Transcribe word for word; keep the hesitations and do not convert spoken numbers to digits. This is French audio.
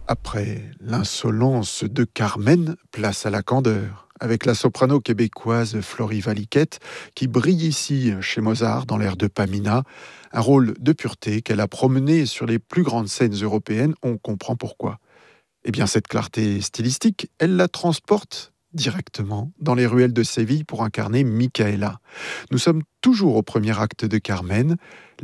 Après l'insolence de Carmen, place à la candeur, avec la soprano québécoise Florie Valiquette, qui brille ici chez Mozart dans l'air de Pamina, un rôle de pureté qu'elle a promené sur les plus grandes scènes européennes, on comprend pourquoi. Eh bien, cette clarté stylistique, elle la transporte directement dans les ruelles de Séville pour incarner Micaela. Nous sommes toujours au premier acte de Carmen.